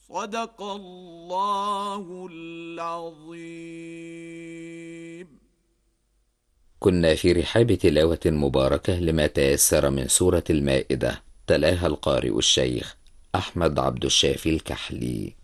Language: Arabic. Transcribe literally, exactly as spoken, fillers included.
صدق الله العظيم. كنا في رحاب تلاوة مباركة لما تيسر من سورة المائدة، تلاها القارئ الشيخ أحمد عبد الشافي الكحلي.